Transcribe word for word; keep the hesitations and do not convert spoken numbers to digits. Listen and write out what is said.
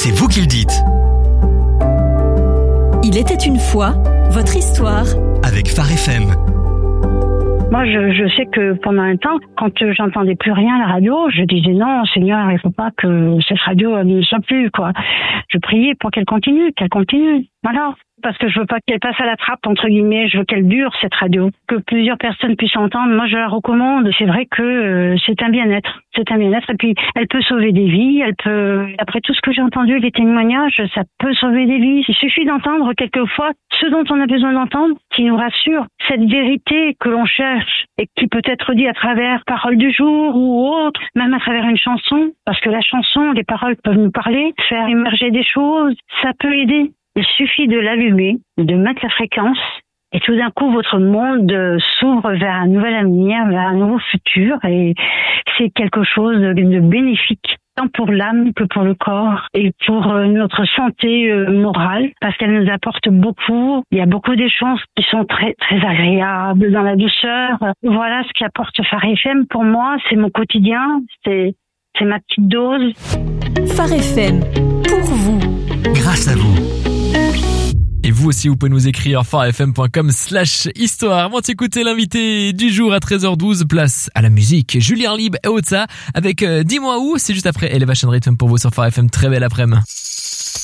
c'est vous qui le dites. Il était une fois, votre histoire. Avec Phare F M. Moi, je, je sais que pendant un temps, quand j'entendais plus rien à la radio, je disais non, Seigneur, il faut pas que cette radio ne soit plus, quoi. Je priais pour qu'elle continue, qu'elle continue. Voilà. Parce que je veux pas qu'elle passe à la trappe, entre guillemets. Je veux qu'elle dure, cette radio. Que plusieurs personnes puissent entendre. Moi, je la recommande. C'est vrai que euh, c'est un bien-être. C'est un bien-être. Et puis, elle peut sauver des vies. Elle peut, après tout ce que j'ai entendu, les témoignages, ça peut sauver des vies. Il suffit d'entendre quelquefois ce dont on a besoin d'entendre, qui nous rassure. Cette vérité que l'on cherche et qui peut être dit à travers paroles du jour ou autre, même à travers une chanson. Parce que la chanson, les paroles peuvent nous parler, faire émerger des choses. Ça peut aider. Il suffit de l'allumer, de mettre la fréquence, et tout d'un coup, votre monde s'ouvre vers un nouvel avenir, vers un nouveau futur, et c'est quelque chose de bénéfique, tant pour l'âme que pour le corps, et pour notre santé morale, parce qu'elle nous apporte beaucoup. Il y a beaucoup d'échanges qui sont très, très agréables, dans la douceur. Voilà ce qui apporte Phare F M pour moi, c'est mon quotidien, c'est, c'est ma petite dose. Phare F M, pour vous. Grâce à vous. Et vous aussi, vous pouvez nous écrire pharefm.com slash histoire. Avant d'écouter l'invité du jour à treize heures douze, place à la musique. Julien Lieb et Otsa avec euh, Dis-moi où, c'est juste après Elevation Rhythm pour vous sur Phare F M. Très belle après-midi.